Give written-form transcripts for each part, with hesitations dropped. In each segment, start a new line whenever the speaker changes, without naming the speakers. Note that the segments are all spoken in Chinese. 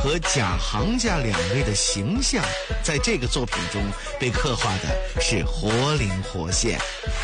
和贾行家两位的形象在这个作品中被刻画的是活灵活现。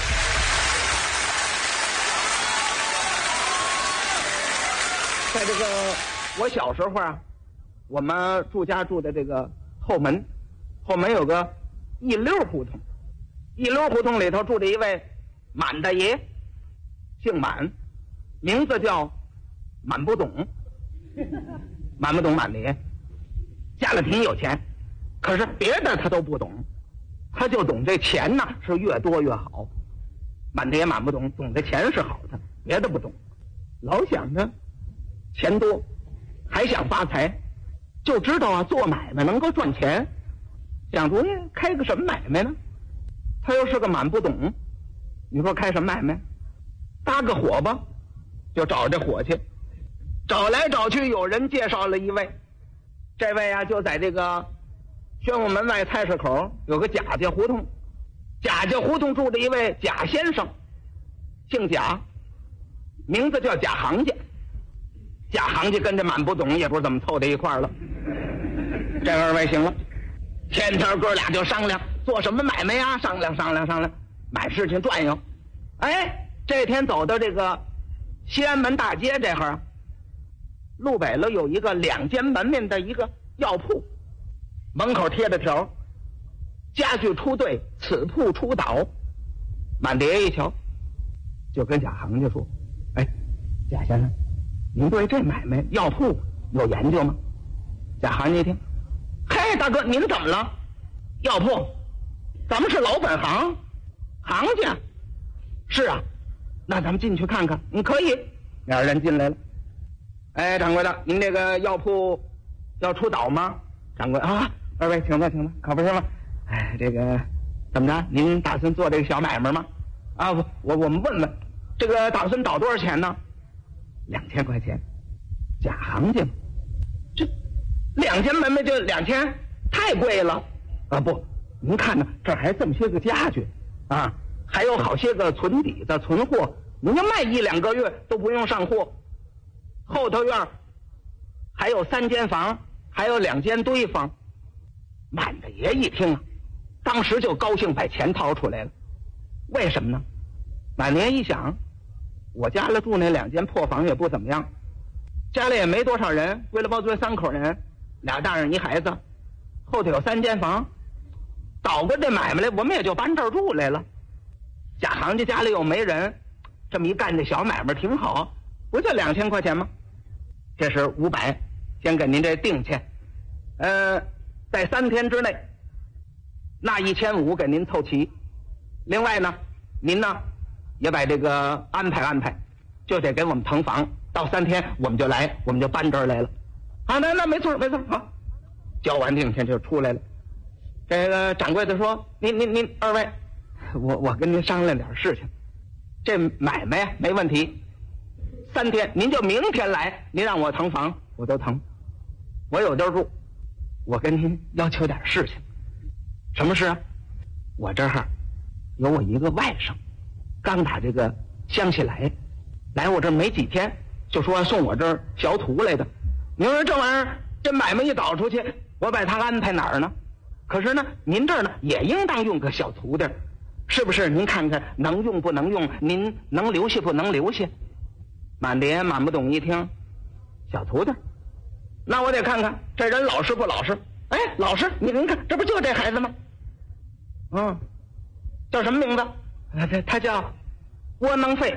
在这个我小时候啊，我们住家住的这个后门有个一溜胡同，一溜胡同里头住着一位满大爷，姓满，名字叫满不懂，满不懂满大爷，家里挺有钱，可是别的他都不懂，他就懂这钱呢是越多越好。满大爷满不懂，懂这钱是好的，别的不懂，老想着钱多，还想发财，就知道啊做买卖能够赚钱，想主意开个什么买卖呢？他又是个满不懂，你说开什么买卖？搭个伙吧，就找这伙计，找来找去有人介绍了一位，这位啊就在这个宣武门外菜市口有个贾家胡同，贾家胡同住着一位贾先生，姓贾，名字叫贾行家。贾行家跟这满不懂也不知道怎么凑在一块儿了。这二位行了，天天哥俩就商量做什么买卖呀，商量，买事情转悠。哎，这天走到这个西安门大街这儿，路北了有一个2间门面的一个药铺，门口贴着条：家具出队，此铺出倒。满大爷一瞧，就跟贾行家说：哎，贾先生，您对这买卖药铺有研究吗？贾行家一听，嘿，大哥您怎么了？药铺，咱们是老本行，行家。是啊，那咱们进去看看。可以。两人进来了。哎，掌柜的，您这个药铺要出倒吗？掌柜啊，二位请坐，可不是吗？哎，这个怎么着？您打算做这个小买卖吗？啊，我们问问，这个打算倒多少钱呢？2000块钱。假行家，这2间门卖就2000，太贵了啊！不，您看呢，这还这么些个家具啊，还有好些个存底子存货，您要卖1、2个月都不用上货。后头院还有3间房，还有2间堆房。满大爷一听啊，当时就高兴，把钱掏出来了。为什么呢？满大爷一想，我家里住那2间破房也不怎么样，家里也没多少人，归了包堆3口人，2大人1孩子，后头有3间房，倒过这买卖来，我们也就搬这儿住来了。贾行家家里又没人，这么一干这小买卖挺好，不就2000块钱吗？这是500，先给您这定去，在3天之内，那1500给您凑齐。另外呢，您呢也把这个安排，就得给我们腾房。到3天我们就来，我们就搬这儿来了。啊，那没错，好，交完定钱就出来了。这个掌柜的说：“您二位，我跟您商量点事情。这买卖呀没问题，3天您就明天来，您让我腾房我都腾，我有地儿住。我跟您要求点事情。什么事啊？我这儿有我一个外甥，刚打这个乡下来我这儿没几天，就说送我这儿学徒来的。您说这玩意儿，这买卖一倒出去，我把他安排哪儿呢？可是呢，您这儿呢也应当用个小徒弟，是不是？您看看能用不能用？您能留下不能留下？满大爷满不懂一听，小徒弟，那我得看看这人老实不老实。哎，老实，您看，这不就这孩子吗？叫什么名字？他叫窝囊废。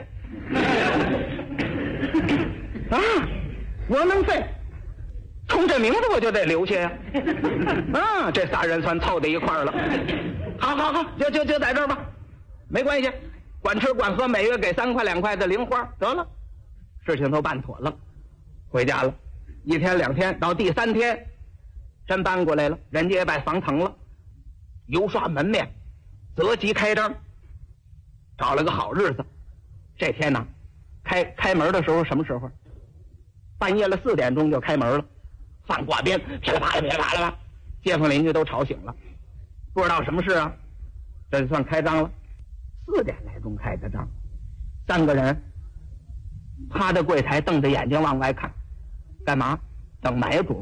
啊，窝囊废，冲这名字我就得留下呀。啊，这仨人算凑在一块儿了。好，就在这儿吧，没关系，管吃管喝，每月给3块2块的零花，得了，事情都办妥了，回家了。1天2天，到第3天，真搬过来了，人家也把房腾了，油刷门面，择吉开张，找了个好日子。这天呢，开门的时候什么时候？半夜了4点钟就开门了，放挂鞭，噼里啪啦，街坊邻居都吵醒了，不知道什么事啊。这就算开张了，4点来钟开的张，3个人趴在柜台瞪着眼睛往外看，干嘛？等买主。